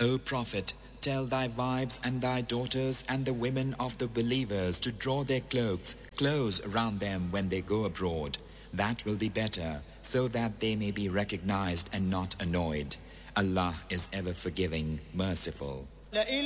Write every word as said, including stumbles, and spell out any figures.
O Prophet, tell thy wives and thy daughters and the women of the believers to draw their cloaks close around them when they go abroad. That will be better, so that they may be recognized and not annoyed. Allah is ever forgiving, merciful.